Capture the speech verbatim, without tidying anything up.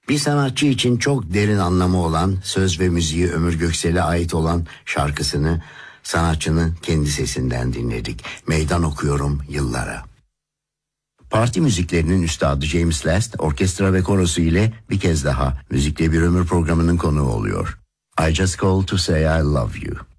Bir sanatçı için çok derin anlamı olan, söz ve müziği Ömür Göksel'e ait olan şarkısını sanatçının kendi sesinden dinledik. Meydan okuyorum yıllara. Parti müziklerinin üstadı James Last, orkestra ve korosu ile bir kez daha Müzikle Bir Ömür programının konuğu oluyor. I Just Called to Say I Love You.